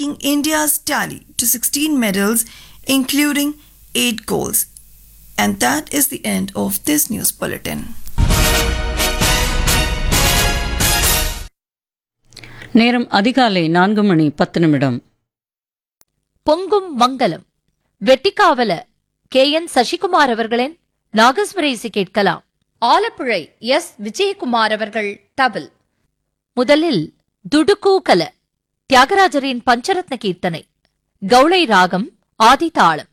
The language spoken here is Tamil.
taking India's tally to 16 medals, including 8 golds. And that is the end of this news bulletin. நேரம் அதிகாலை 4:10. பொங்கும் மங்கலம் வெட்டிக்காவல KN சசிகுமார் அவர்களின் நாகஸ்வர இசை கேட்கலாம். ஆலப்புழை எஸ் விஜயகுமார் அவர்கள் தபில். முதலில் துடுக்கூகல தியாகராஜரின் பஞ்சரத்ன கீர்த்தனை. கௌளை ராகம் ஆதி தாளம்.